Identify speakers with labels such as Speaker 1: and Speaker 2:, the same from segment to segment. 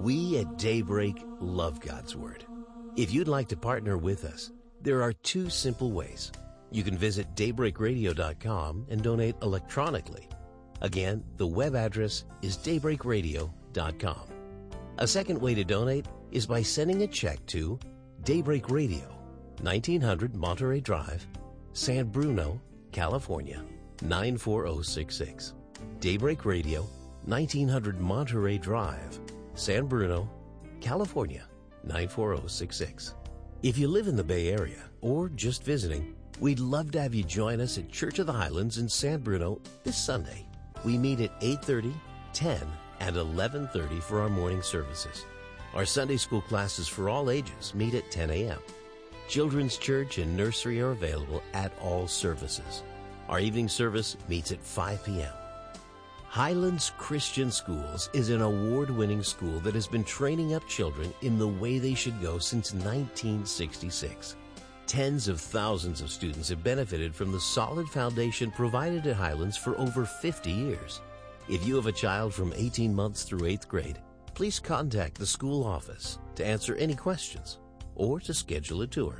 Speaker 1: We at Daybreak love God's Word. If you'd like to partner with us, there are two simple ways. You can visit daybreakradio.com and donate electronically. Again, the web address is daybreakradio.com. A second way to donate is by sending a check to Daybreak Radio, 1900 Monterey Drive, San Bruno, California, 94066. Daybreak Radio, 1900 Monterey Drive, San Bruno, California, 94066. If you live in the Bay Area or just visiting, we'd love to have you join us at Church of the Highlands in San Bruno this Sunday. We meet at 8:30, 10, and 11:30 for our morning services. Our Sunday school classes for all ages meet at 10 a.m. Children's church and nursery are available at all services. Our evening service meets at 5 p.m. Highlands Christian Schools is an award-winning school that has been training up children in the way they should go since 1966. Tens of thousands of students have benefited from the solid foundation provided at Highlands for over 50 years. If you have a child from 18 months through 8th grade, please contact the school office to answer any questions or to schedule a tour.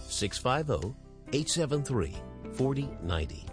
Speaker 1: 650-873-4090.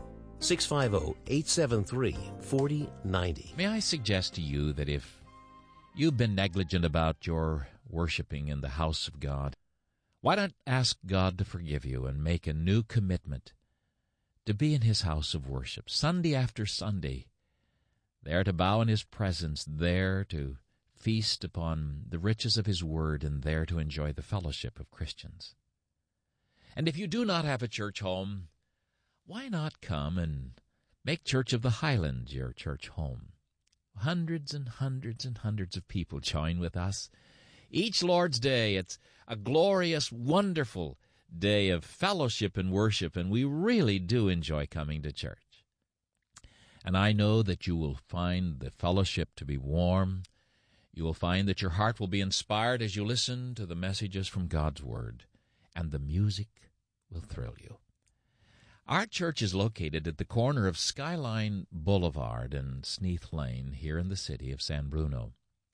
Speaker 1: 650-873-4090.
Speaker 2: May I suggest to you that if you've been negligent about your worshiping in the house of God, why not ask God to forgive you and make a new commitment to be in His house of worship, Sunday after Sunday, there to bow in His presence, there to feast upon the riches of His Word, and there to enjoy the fellowship of Christians. And if you do not have a church home, why not come and make Church of the Highlands your church home? Hundreds and hundreds and hundreds of people join with us each Lord's Day. It's a glorious, wonderful day of fellowship and worship, and we really do enjoy coming to church. And I know that you will find the fellowship to be warm. You will find that your heart will be inspired as you listen to the messages from God's Word, and the music will thrill you. Our church is located at the corner of Skyline Boulevard and Sneath Lane here in the city of San Bruno.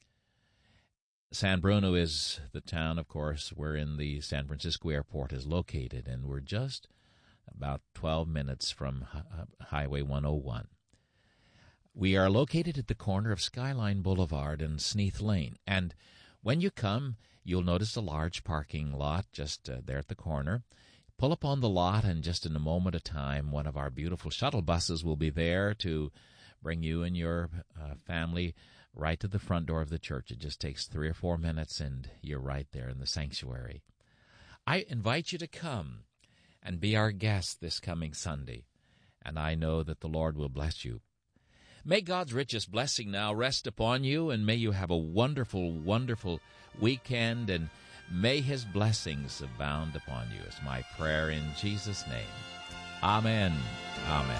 Speaker 2: San Bruno is the town, of course, wherein the San Francisco Airport is located, and we're just about 12 minutes from Highway 101. We are located at the corner of Skyline Boulevard and Sneath Lane, and when you come, you'll notice a large parking lot just there at the corner. Pull up on the lot, and just in a moment of time, one of our beautiful shuttle buses will be there to bring you and your family right to the front door of the church. It just takes 3 or 4 minutes, and you're right there in the sanctuary. I invite you to come and be our guest this coming Sunday, and I know that the Lord will bless you. May God's richest blessing now rest upon you, and may you have a wonderful, wonderful weekend, and may His blessings abound upon you, is my prayer in Jesus' name. Amen. Amen.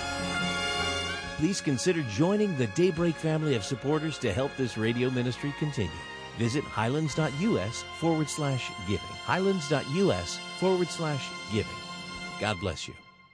Speaker 1: Please consider joining the Daybreak family of supporters to help this radio ministry continue. Visit highlands.us/giving. Highlands.us/giving. God bless you.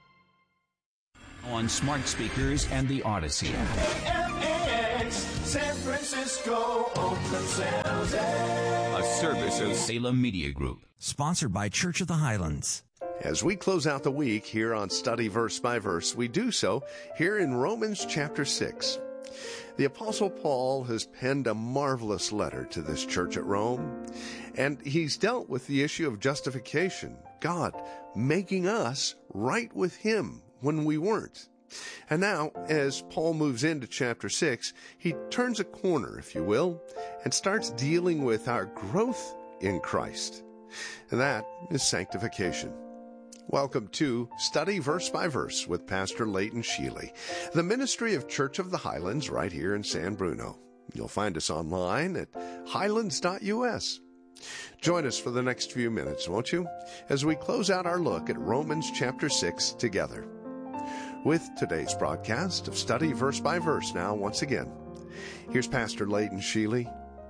Speaker 3: On smart speakers and the Odyssey.
Speaker 4: KMAX, San Francisco, Oakland, San Jose.
Speaker 3: A service of Salem Media Group.
Speaker 5: Sponsored by Church of the Highlands.
Speaker 6: As we close out the week here on Study Verse by Verse, we do so here in Romans chapter 6. The Apostle Paul has penned a marvelous letter to this church at Rome, and he's dealt with the issue of justification, God making us right with Him when we weren't. And now, as Paul moves into chapter 6, he turns a corner, if you will, and starts dealing with our growth in Christ. And that is sanctification. Welcome to Study Verse by Verse with Pastor Leighton Sheely, the ministry of Church of the Highlands right here in San Bruno. You'll find us online at highlands.us. Join us for the next few minutes, won't you, as we close out our look at Romans chapter 6 together. With today's broadcast of Study Verse by Verse now, once again, here's Pastor Leighton Sheely.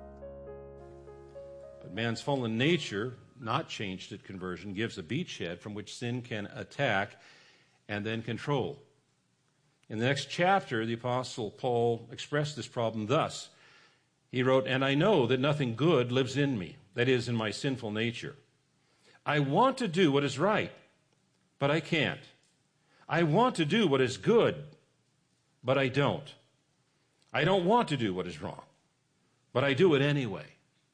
Speaker 7: But man's fallen nature, not changed at conversion, gives a beachhead from which sin can attack and then control. In the next chapter, the Apostle Paul expressed this problem thus. He wrote, "And I know that nothing good lives in me, that is, in my sinful nature. I want to do what is right, but I can't. I want to do what is good, but I don't. I don't want to do what is wrong, but I do it anyway."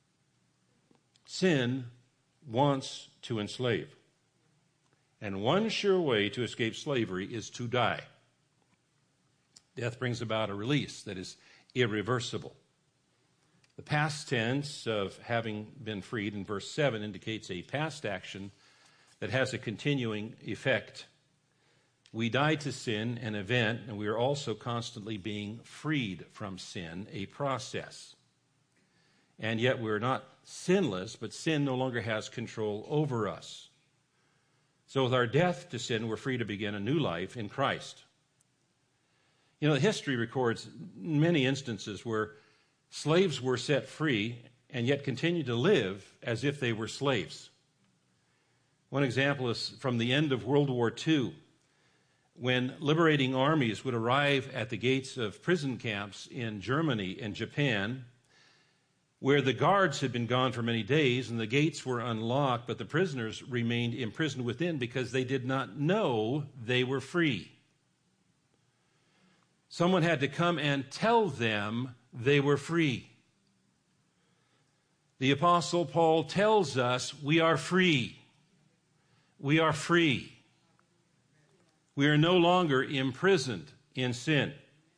Speaker 7: Sin wants to enslave. And one sure way to escape slavery is to die. Death brings about a release that is irreversible. The past tense of having been freed in verse 7 indicates a past action that has a continuing effect. We die to sin, an event, and we are also constantly being freed from sin, a process. And yet we're not sinless, but sin no longer has control over us. So with our death to sin, we're free to begin a new life in Christ. You know, history records many instances where slaves were set free and yet continued to live as if they were slaves. One example is from the end of World War II, when liberating armies would arrive at the gates of prison camps in Germany and Japan, where the guards had been gone for many days and the gates were unlocked, but the prisoners remained imprisoned within because they did not know they were free. Someone had to come and tell them they were free. The Apostle Paul tells us we are free. We are free. We are no longer imprisoned in sin.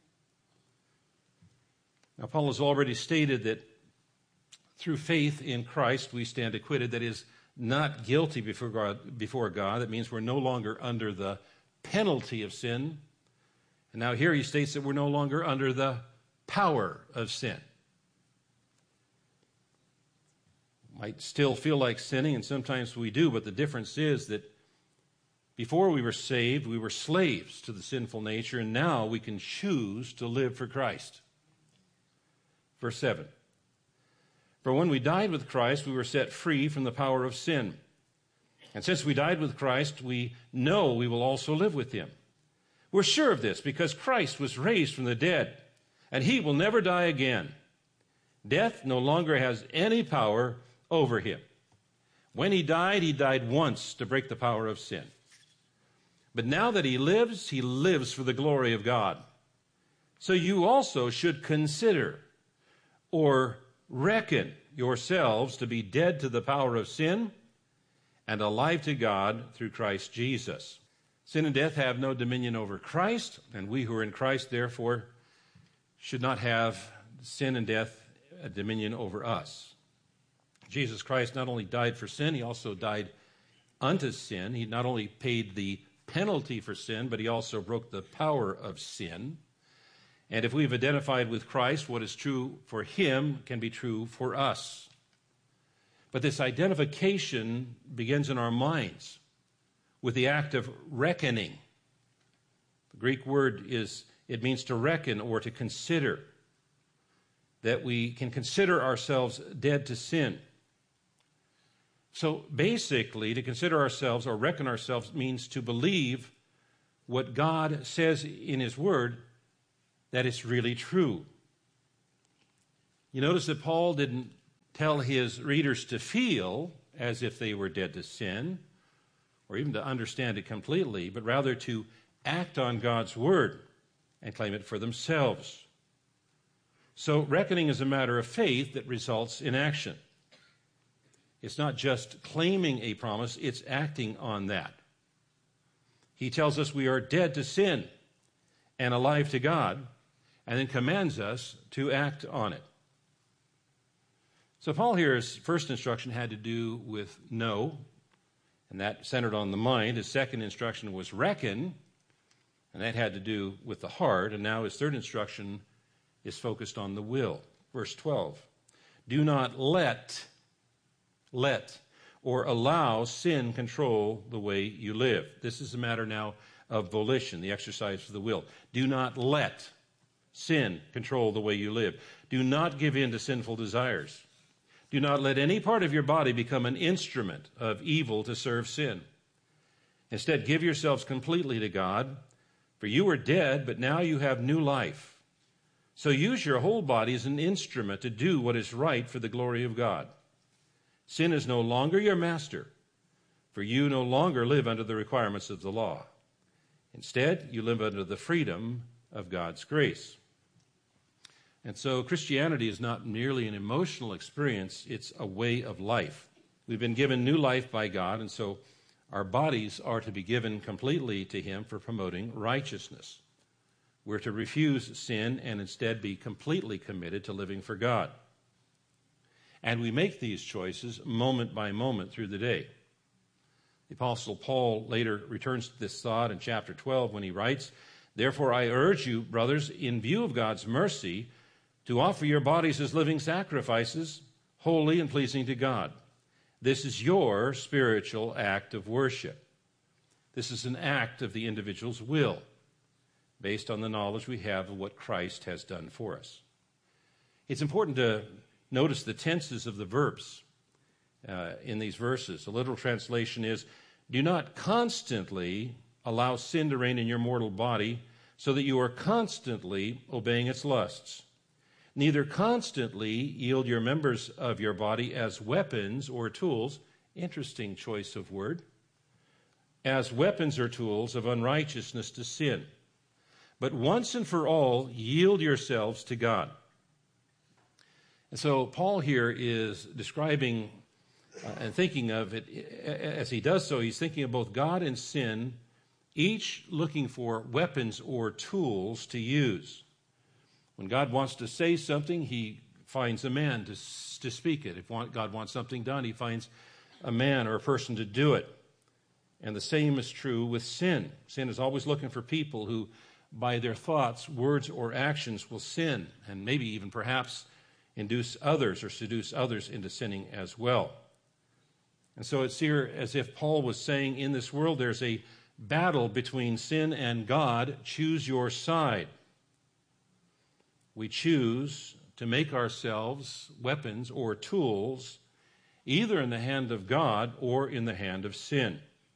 Speaker 7: Now, Paul has already stated that through faith in Christ we stand acquitted, that is, not guilty before God. That means we're no longer under the penalty of sin. And now here he states that we're no longer under the power of sin. Might still feel like sinning, and sometimes we do, but the difference is that before we were saved, we were slaves to the sinful nature, and now we can choose to live for Christ. Verse 7. For when we died with Christ, we were set free from the power of sin. And since we died with Christ, we know we will also live with him. We're sure of this because Christ was raised from the dead, and he will never die again. Death no longer has any power over him. When he died once to break the power of sin. But now that he lives for the glory of God. So you also should consider or reckon yourselves to be dead to the power of sin and alive to God through Christ Jesus. Sin and death have no dominion over Christ, and we who are in Christ, therefore, should not have sin and death a dominion over us. Jesus Christ not only died for sin, he also died unto sin. He not only paid the penalty for sin, but he also broke the power of sin. And if we've identified with Christ, what is true for him can be true for us. But this identification begins in our minds with the act of reckoning. The Greek word it means to reckon or to consider. That we can consider ourselves dead to sin. So basically, to consider ourselves or reckon ourselves means to believe what God says in his word, that it's really true. You notice that Paul didn't tell his readers to feel as if they were dead to sin, or even to understand it completely, but rather to act on God's word and claim it for themselves. So reckoning is a matter of faith that results in action. It's not just claiming a promise, it's acting on that. He tells us we are dead to sin and alive to God, and then commands us to act on it. So Paul here's first instruction had to do with know, and that centered on the mind. His second instruction was reckon, and that had to do with the heart. And now his third instruction is focused on the will. Verse 12, do not let or allow sin control the way you live. This is a matter now of volition, the exercise of the will. Do not let sin control the way you live. Do not give in to sinful desires. Do not let any part of your body become an instrument of evil to serve sin. Instead, give yourselves completely to God, for you were dead, but now you have new life. So use your whole body as an instrument to do what is right for the glory of God. Sin is no longer your master, for you no longer live under the requirements of the law. Instead, you live under the freedom of God's grace. And so Christianity is not merely an emotional experience, it's a way of life. We've been given new life by God, and so our bodies are to be given completely to Him for promoting righteousness. We're to refuse sin and instead be completely committed to living for God. And we make these choices moment by moment through the day. The Apostle Paul later returns to this thought in chapter 12 when he writes, "Therefore I urge you, brothers, in view of God's mercy, to offer your bodies as living sacrifices, holy and pleasing to God. This is your spiritual act of worship." This is an act of the individual's will, based on the knowledge we have of what Christ has done for us. It's important to notice the tenses of the verbs in these verses. The literal translation is, "Do not constantly allow sin to reign in your mortal body, so that you are constantly obeying its lusts. Neither constantly yield your members of your body as weapons or tools," interesting choice of word, "as weapons or tools of unrighteousness to sin, but once and for all yield yourselves to God." And so Paul here is describing and thinking of it, as he does so, he's thinking of both God and sin, each looking for weapons or tools to use. When God wants to say something, He finds a man to speak it. If God wants something done, He finds a man or a person to do it. And the same is true with sin. Sin is always looking for people who, by their thoughts, words, or actions, will sin, and maybe even perhaps induce others or seduce others into sinning as well. And so it's here as if Paul was saying, in this world there's a battle between sin and God. Choose your side. We choose to make ourselves weapons or tools, either in the hand of God or in the hand of sin.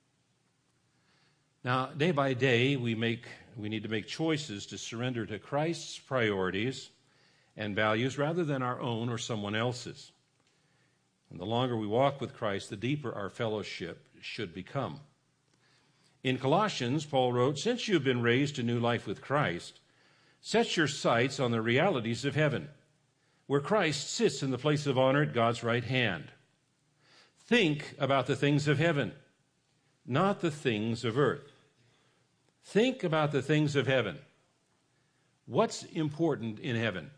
Speaker 7: Now, day by day, we need to make choices to surrender to Christ's priorities and values rather than our own or someone else's. And the longer we walk with Christ, the deeper our fellowship should become. In Colossians, Paul wrote, "Since you've been raised to new life with Christ, set your sights on the realities of heaven, where Christ sits in the place of honor at God's right hand. Think about the things of heaven, not the things of earth." Think about the things of heaven. What's important in heaven?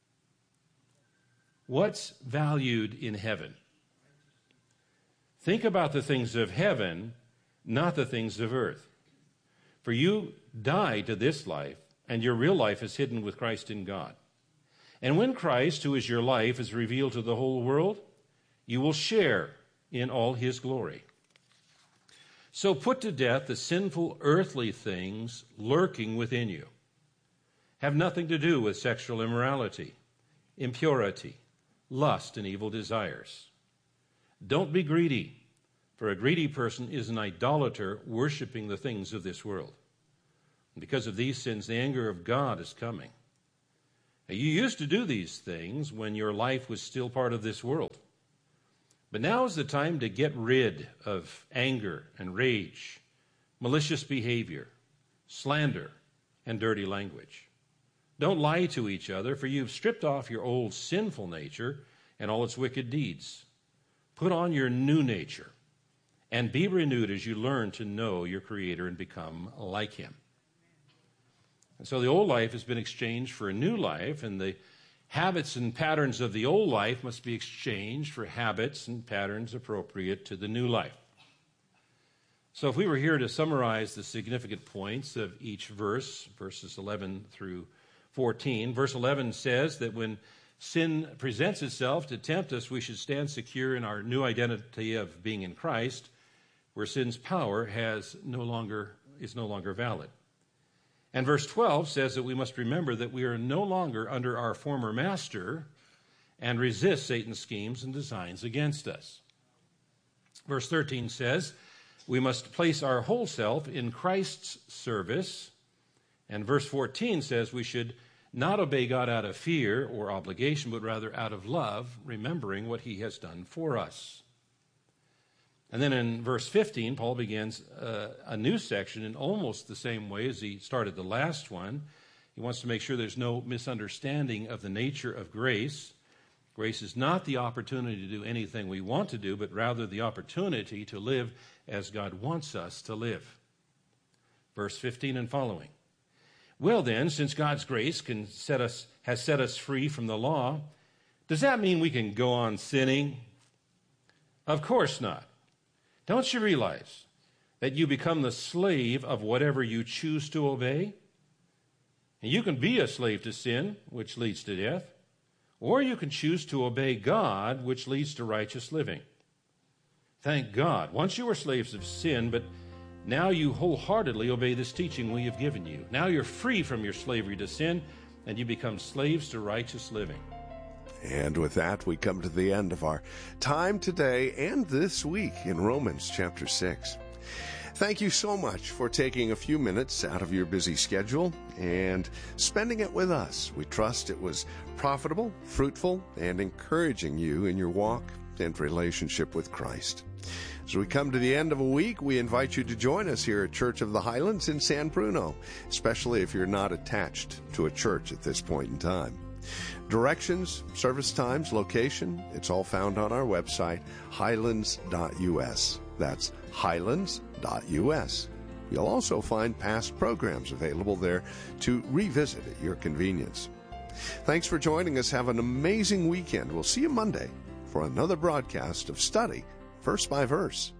Speaker 7: What's valued in heaven? Think about the things of heaven, not the things of earth. For you die to this life, and your real life is hidden with Christ in God. And when Christ, who is your life, is revealed to the whole world, you will share in all His glory. So put to death the sinful earthly things lurking within you. Have nothing to do with sexual immorality, impurity, lust, and evil desires. Don't be greedy, for a greedy person is an idolater worshiping the things of this world. And because of these sins, the anger of God is coming. Now, you used to do these things when your life was still part of this world. But now is the time to get rid of anger and rage, malicious behavior, slander, and dirty language. Don't lie to each other, for you've stripped off your old sinful nature and all its wicked deeds. Put on your new nature and be renewed as you learn to know your Creator and become like Him. And so the old life has been exchanged for a new life, and the habits and patterns of the old life must be exchanged for habits and patterns appropriate to the new life. So if we were here to summarize the significant points of each verse, verses 11 through 14, verse 11 says that when sin presents itself to tempt us, we should stand secure in our new identity of being in Christ, where sin's power is no longer valid. And verse 12 says that we must remember that we are no longer under our former master and resist Satan's schemes and designs against us. Verse 13 says we must place our whole self in Christ's service. And verse 14 says we should not obey God out of fear or obligation, but rather out of love, remembering what he has done for us. And then in verse 15, Paul begins a new section in almost the same way as he started the last one. He wants to make sure there's no misunderstanding of the nature of grace. Grace is not the opportunity to do anything we want to do, but rather the opportunity to live as God wants us to live. Verse 15 and following. Well then, since God's grace has set us free from the law, does that mean we can go on sinning? Of course not. Don't you realize that you become the slave of whatever you choose to obey? And you can be a slave to sin, which leads to death, or you can choose to obey God, which leads to righteous living. Thank God. Once you were slaves of sin, but now you wholeheartedly obey this teaching we have given you. Now you're free from your slavery to sin, and you become slaves to righteous living.
Speaker 6: And with that, we come to the end of our time today and this week in Romans chapter 6. Thank you so much for taking a few minutes out of your busy schedule and spending it with us. We trust it was profitable, fruitful, and encouraging you in your walk and relationship with Christ. As we come to the end of a week, we invite you to join us here at Church of the Highlands in San Bruno, especially if you're not attached to a church at this point in time. Directions, service times, location, it's all found on our website, highlands.us. That's highlands.us. You'll also find past programs available there to revisit at your convenience. Thanks for joining us. Have an amazing weekend. We'll see you Monday for another broadcast of Study Verse by Verse.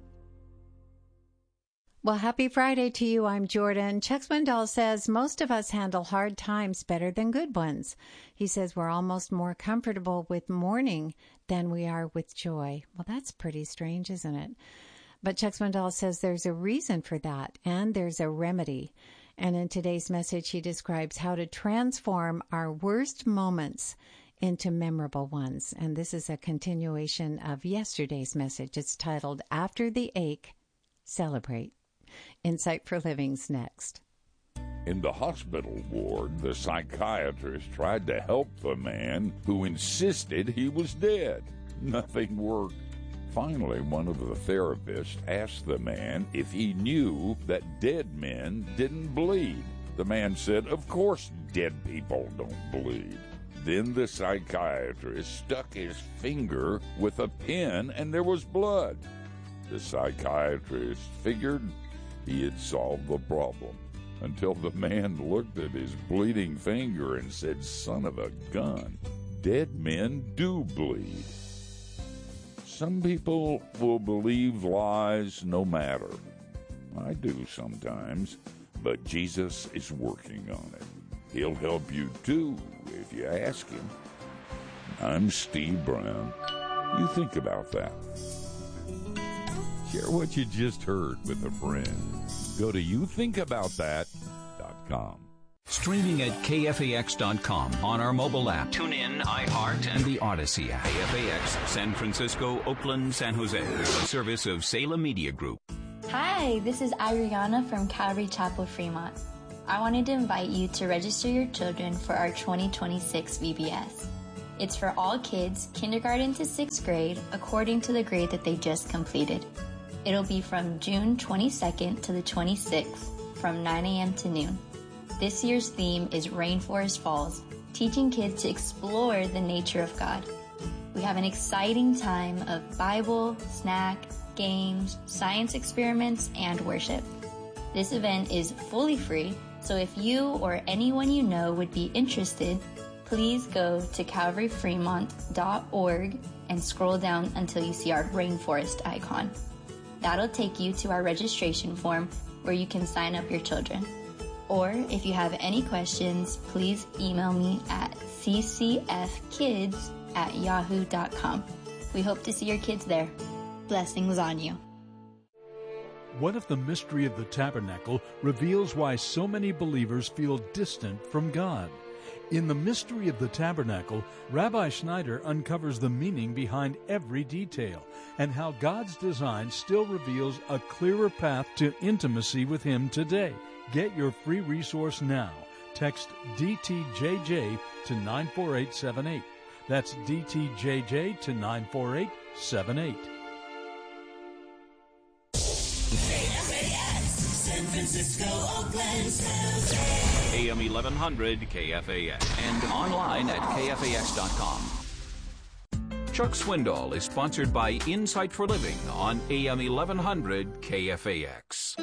Speaker 8: Well, happy Friday to you. I'm Jordan. Chuck Swindoll says most of us handle hard times better than good ones. He says we're almost more comfortable with mourning than we are with joy. Well, that's pretty strange, isn't it? But Chuck Swindoll says there's a reason for that, and there's a remedy. And in today's message, he describes how to transform our worst moments into memorable ones. And this is a continuation of yesterday's message. It's titled, After the Ache, Celebrate. Insight for Living's next.
Speaker 9: In the hospital ward, the psychiatrist tried to help the man who insisted he was dead. Nothing worked. Finally, one of the therapists asked the man if he knew that dead men didn't bleed. The man said, "Of course dead people don't bleed." Then the psychiatrist stuck his finger with a pin and there was blood. The psychiatrist figured he had solved the problem until the man looked at his bleeding finger and said, "Son of a gun, dead men do bleed." Some people will believe lies no matter. I do sometimes, but Jesus is working on it. He'll help you too if you ask him. I'm Steve Brown. You think about that. Share what you just heard with a friend. Go to youthinkaboutthat.com.
Speaker 3: Streaming at KFAX.com on our mobile app. Tune in, iHeart, and the Odyssey app. KFAX, San Francisco, Oakland, San Jose. A service of Salem Media Group.
Speaker 10: Hi, this is Ariana from Calvary Chapel, Fremont. I wanted to invite you to register your children for our 2026 VBS. It's for all kids, kindergarten to 6th grade, according to the grade that they just completed. It'll be from June 22nd to the 26th, from 9 a.m. to noon. This year's theme is Rainforest Falls, teaching kids to explore the nature of God. We have an exciting time of Bible, snack, games, science experiments, and worship. This event is fully free, so if you or anyone you know would be interested, please go to calvaryfremont.org and scroll down until you see our rainforest icon. That'll take you to our registration form where you can sign up your children. Or if you have any questions, please email me at ccfkids@yahoo.com. We hope to see your kids there. Blessings on you.
Speaker 11: What if the mystery of the tabernacle reveals why so many believers feel distant from God? In The Mystery of the Tabernacle, Rabbi Schneider uncovers the meaning behind every detail and how God's design still reveals a clearer path to intimacy with Him today. Get your free resource now. Text DTJJ to 94878. That's DTJJ to 94878.
Speaker 4: San Francisco, Oakland, San Jose.
Speaker 3: AM 1100 KFAX. And online at KFAX.com. Chuck Swindoll is sponsored by Insight for Living on AM 1100 KFAX.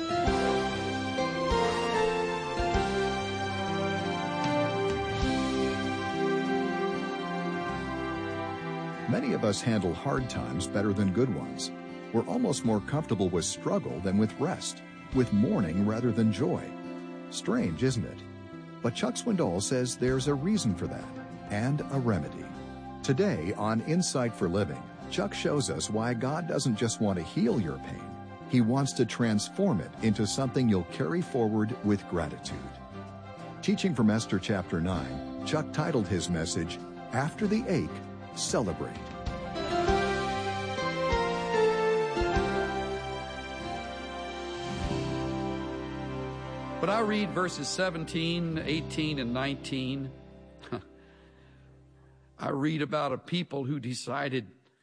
Speaker 12: Many of us handle hard times better than good ones. We're almost more comfortable with struggle than with rest, with mourning rather than joy. Strange, isn't it? But Chuck Swindoll says there's a reason for that, and a remedy. Today on Insight for Living, Chuck shows us why God doesn't just want to heal your pain. He wants to transform it into something you'll carry forward with gratitude. Teaching from Esther chapter 9, Chuck titled his message, After the Ache, Celebrate.
Speaker 13: When I read verses 17, 18, and 19, I read about a people who decided,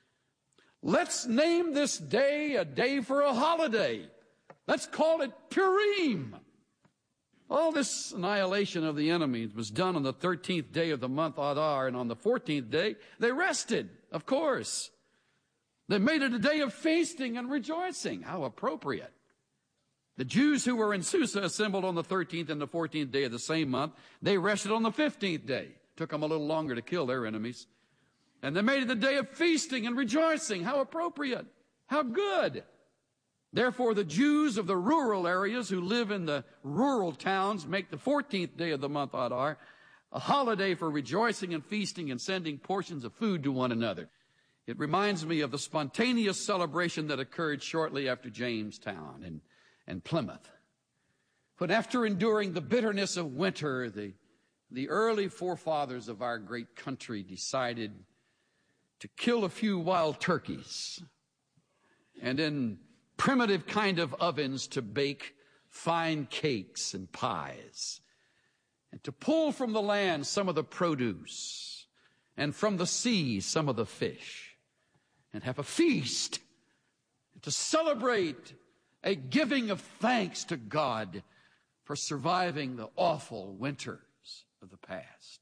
Speaker 13: let's name this day a day for a holiday. Let's call it Purim. All this annihilation of the enemies was done on the 13th day of the month Adar, and on the 14th day, they rested, of course. They made it a day of feasting and rejoicing. How appropriate. The Jews who were in Susa assembled on the 13th and the 14th day of the same month. They rested on the 15th day. Took them a little longer to kill their enemies. And they made it a day of feasting and rejoicing. How appropriate. How good. Therefore, the Jews of the rural areas who live in the rural towns make the 14th day of the month Adar a holiday for rejoicing and feasting and sending portions of food to one another. It reminds me of the spontaneous celebration that occurred shortly after Jamestown and Plymouth. But after enduring the bitterness of winter, the early forefathers of our great country decided to kill a few wild turkeys and in primitive kind of ovens to bake fine cakes and pies and to pull from the land some of the produce and from the sea some of the fish and have a feast and to celebrate a giving of thanks to God for surviving the awful winters of the past.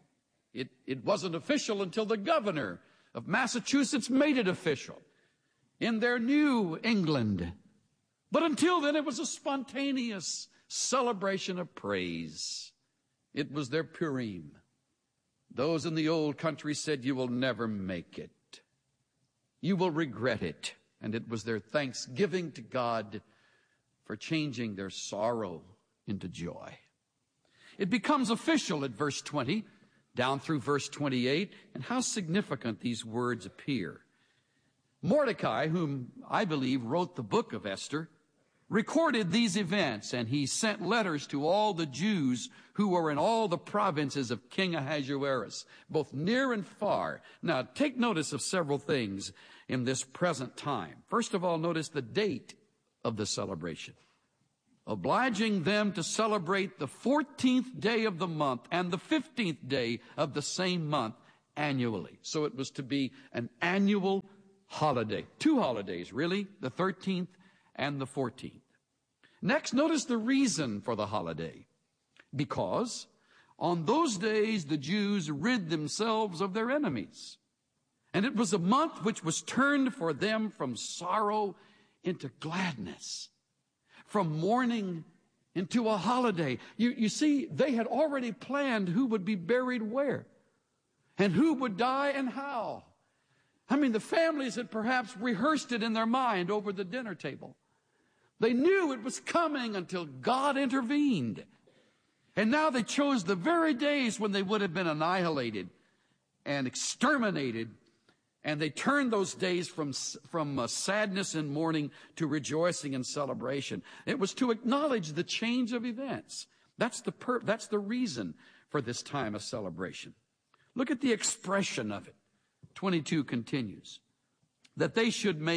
Speaker 13: It wasn't official until the governor of Massachusetts made it official in their New England. But until then, it was a spontaneous celebration of praise. It was their Purim. Those in the old country said, you will never make it. You will regret it. And it was their thanksgiving to God for changing their sorrow into joy. It becomes official at verse 20, down through verse 28, and how significant these words appear. Mordecai, whom I believe wrote the book of Esther, recorded these events, and he sent letters to all the Jews who were in all the provinces of King Ahasuerus, both near and far. Now, take notice of several things in this present time. First of all, notice the date of the celebration, obliging them to celebrate the 14th day of the month and the 15th day of the same month annually. So it was to be an annual holiday. Two holidays, really, the 13th and the 14th. Next, notice the reason for the holiday. Because on those days, the Jews rid themselves of their enemies. And it was a month which was turned for them from sorrow into gladness, from mourning into a holiday. You see, they had already planned who would be buried where, and who would die and how. I mean, the families had perhaps rehearsed it in their mind over the dinner table. They knew it was coming until God intervened. And now they chose the very days when they would have been annihilated and exterminated. And they turned those days from sadness and mourning to rejoicing and celebration. It was to acknowledge the change of events. That's the reason for this time of celebration. Look at the expression of it. 22 continues. That they should make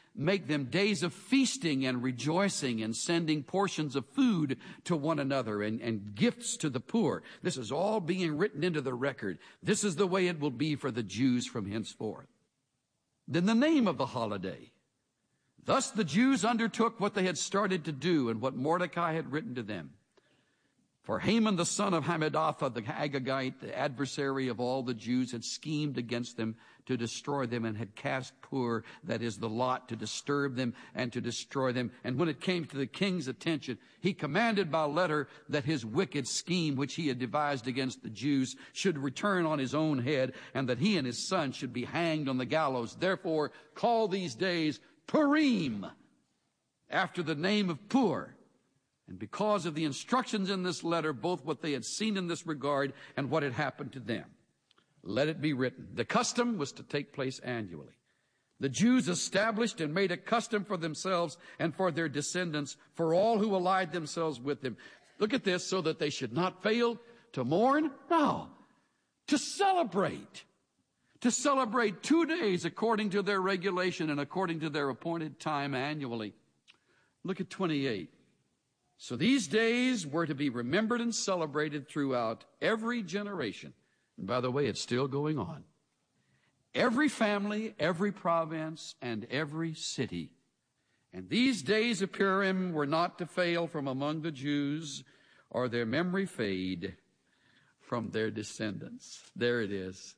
Speaker 13: make them days of feasting and rejoicing and sending portions of food to one another and gifts to the poor. This is all being written into the record. This is the way it will be for the Jews from henceforth. Then the name of the holiday. Thus the Jews undertook what they had started to do and what Mordecai had written to them. For Haman the son of Hammedatha, the Agagite, the adversary of all the Jews, had schemed against them to destroy them and had cast Pur, that is the lot, to disturb them and to destroy them. And when it came to the king's attention, he commanded by letter that his wicked scheme which he had devised against the Jews should return on his own head, and that he and his son should be hanged on the gallows. Therefore call these days Purim, after the name of Pur. And because of the instructions in this letter, both what they had seen in this regard and what had happened to them, let it be written. The custom was to take place annually. The Jews established and made a custom for themselves and for their descendants, for all who allied themselves with them. Look at this, so that they should not fail to mourn. No, to celebrate. To celebrate 2 days according to their regulation and according to their appointed time annually. Look at 28. So these days were to be remembered and celebrated throughout every generation. And by the way, it's still going on. Every family, every province, and every city. And these days of Purim were not to fail from among the Jews, or their memory fade from their descendants. There it is.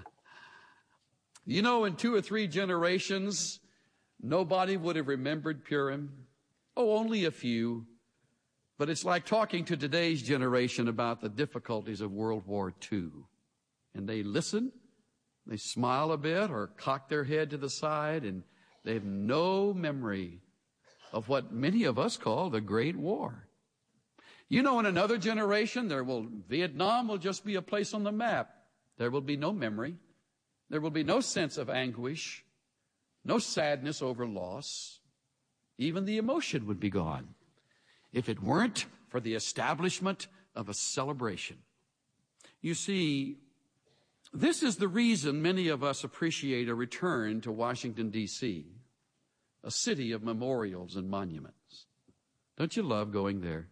Speaker 13: You know, in 2 or 3 generations, nobody would have remembered Purim. Oh, only a few. But it's like talking to today's generation about the difficulties of World War II. And they listen, they smile a bit or cock their head to the side, and they have no memory of what many of us call the Great War. You know, in another generation, Vietnam will just be a place on the map. There will be no memory. There will be no sense of anguish, no sadness over loss. Even the emotion would be gone if it weren't for the establishment of a celebration. You see, this is the reason many of us appreciate a return to Washington, D.C., a city of memorials and monuments. Don't you love going there?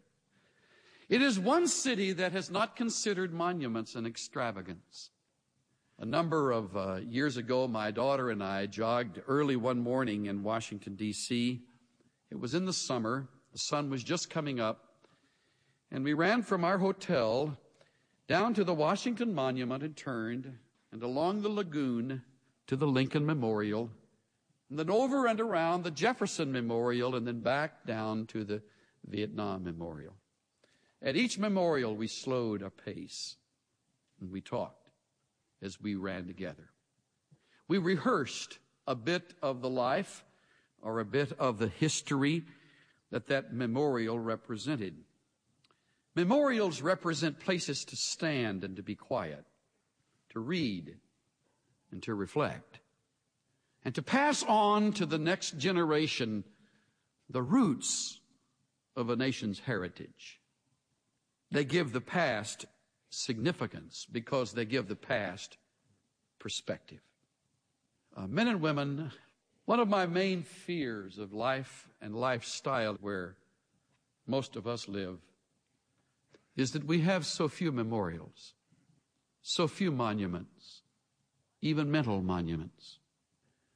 Speaker 13: It is one city that has not considered monuments an extravagance. A number of years ago, my daughter and I jogged early one morning in Washington, D.C. It was in the summer. The sun was just coming up, and we ran from our hotel down to the Washington Monument and turned, and along the lagoon to the Lincoln Memorial, and then over and around the Jefferson Memorial, and then back down to the Vietnam Memorial. At each memorial, we slowed our pace, and we talked as we ran together. We rehearsed a bit of the life or a bit of the history that memorial represented. Memorials represent places to stand and to be quiet, to read and to reflect, and to pass on to the next generation the roots of a nation's heritage. They give the past significance because they give the past perspective. Men and women, one of my main fears of life and lifestyle where most of us live is that we have so few memorials, so few monuments, even mental monuments.